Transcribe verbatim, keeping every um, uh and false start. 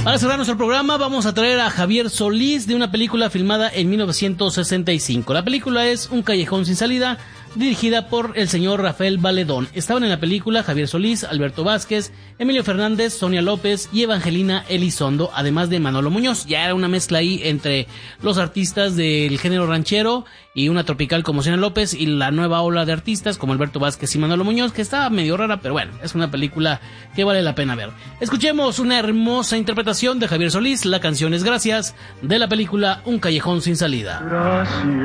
Para cerrar nuestro programa vamos a traer a Javier Solís de una película filmada en mil novecientos sesenta y cinco. La película es Un callejón sin salida, dirigida por el señor Rafael Valedón. Estaban en la película Javier Solís, Alberto Vázquez, Emilio Fernández, Sonia López y Evangelina Elizondo, además de Manolo Muñoz. Ya era una mezcla ahí entre los artistas del género ranchero y una tropical como Sonia López y la nueva ola de artistas como Alberto Vázquez y Manolo Muñoz, que estaba medio rara, pero bueno, es una película que vale la pena ver. Escuchemos una hermosa interpretación de Javier Solís. La canción es Gracias, de la película Un callejón sin salida. Gracias.